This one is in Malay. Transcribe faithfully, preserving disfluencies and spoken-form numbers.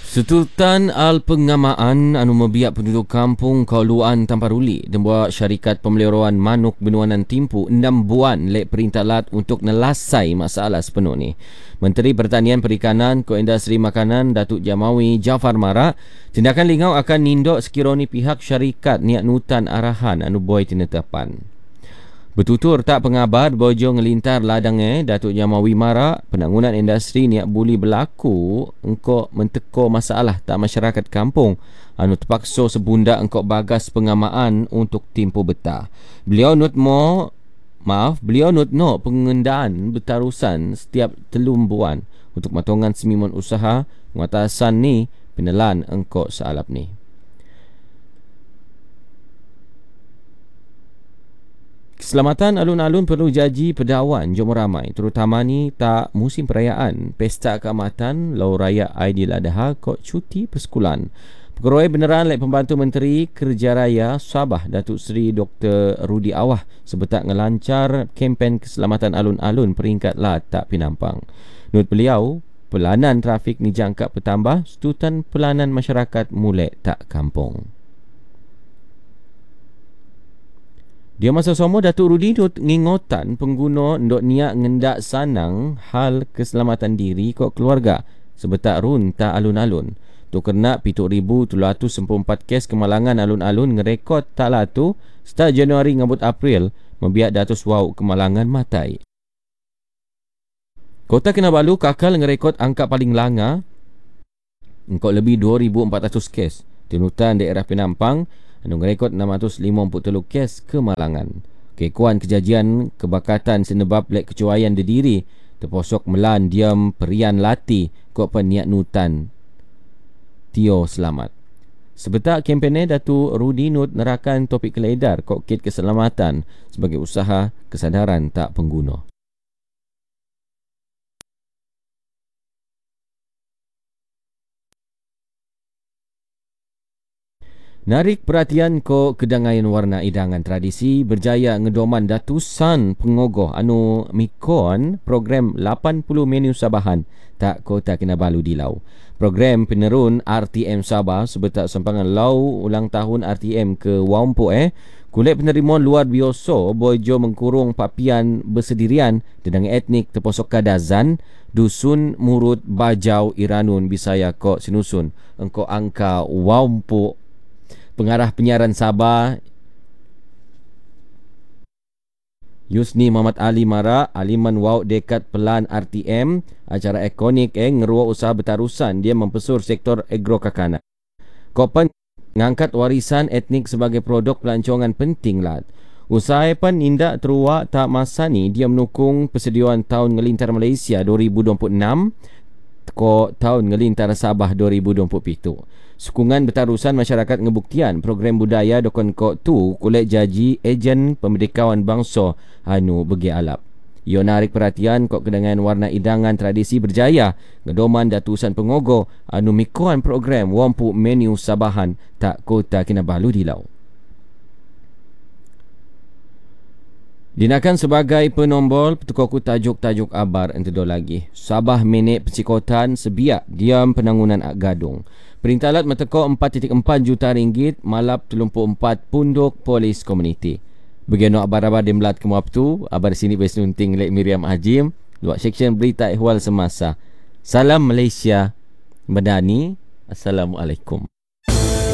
Sultan Al-Pengamaan anu membiak penduduk kampung Kauluan Tamparuli dan buat syarikat pemeliharaan manuk benuanan timpu enam buan lek perintah lat untuk nelasai masalah sepenuh ni. Menteri Pertanian Perikanan Ko Industri Makanan Datuk Jamawi Jafar Mara tindakan lingau akan nindok sekiranya pihak syarikat niat nutan arahan anu boy tinetapan. Bertutur tak pengabar bojo ngelintar ladangnya Datuk Jamawi Mara penangunan industri niat buli berlaku engkau menteko masalah tak masyarakat kampung anu terpaksa sebunda engkau bagas pengamaan untuk timpu betah. Beliau nut mo maaf beliau nut no pengendaan bertarusan setiap telung buan untuk matongan semimun usaha ngatasan ni penelan engkau sealap ni. Keselamatan alun-alun perlu jaji pedawan jom ramai terutama ni tak musim perayaan Pesta Keamatan Lau Raya Aidiladha kok cuti persekulan. Pegawai beneran lek Pembantu Menteri Kerja Raya Sabah Datuk Seri Doktor Rudi Awah sebetak ngelancar kempen keselamatan alun-alun peringkat lah tak pinampang. Nut beliau, pelanan trafik ni jangka bertambah, setutan pelanan masyarakat mulai tak kampung. Dia masa sama Datuk Rudi duk ngingotan pengguna ndok niat ngendak sanang hal keselamatan diri kok keluarga sebetak run tak alun-alun. Tu kena pituk ribu tujuh ratus empat kes kemalangan alun-alun ngerekod tak lah tu start Januari ngabut April membiak datus wau kemalangan matai. Kota Kinabalu kakal ngerekod angka paling langa engkau lebih dua ribu empat ratus kes. Tinutan daerah Penampang anu ngerekod enam ratus lima puluh tiga kes kemalangan. Kekuan kejadian kebakatan senebab lek kecuaian didiri terposok melan diam perian lati kok peniat nutan Tio selamat. Sebetak kempen Datuk Rudi Nut nerakan topik keledar kok kit keselamatan sebagai usaha kesadaran tak pengguna. Narik perhatian ko kedangaian warna idangan tradisi berjaya ngedoman datusan pengogoh anu mikon program lapan puluh menu Sabahan tak Kota Kinabalu di Lau. Program penerun R T M Sabah sebetak sempangan Lau ulang tahun R T M ke Wampu eh kulit penerimaan luar biasa bojo mengkurung papian bersendirian dedang etnik terposok Kadazan Dusun Murut Bajau Iranun Bisaya Kok Sinusun engkau angka Wampu. Pengarah penyiaran Sabah Yusni Muhammad Ali Mara aliman wau dekat pelan R T M acara ikonik eh ngeruak usaha bertarusan dia mempesur sektor agrokakana. Kopan ngangkat warisan etnik sebagai produk pelancongan penting lat. Usaha pan indak teruak tak masa ni dia menukung persediaan tahun ngelintar Malaysia dua ribu dua puluh enam ko tahun ngelintar Sabah dua ribu dua puluh tujuh. Sokongan bertarusan masyarakat ngebuktian program budaya dokon kok tu kulit jaji ejen pemerdekawan bangsa anu begi alap. Ia narik perhatian kok kedangan warna idangan tradisi berjaya ngedoman datusan pengogo anu mikuan program Wampu Menu Sabahan tak Kota Kinabalu di Lau. Dinakan sebagai penombol petukoku tajuk-tajuk abar entedo lagi. Sabah menek persikotan sebiak diam penangunan gadung. Perintah lat meteko empat titik empat juta ringgit malap tiga puluh empat punduk polis komuniti. Begino abar-abar di melat kemuap tu, abar sini bersenunting Lek Miriam Hajim, luak seksyen berita ihwal semasa. Salam Malaysia, Madani, Assalamualaikum.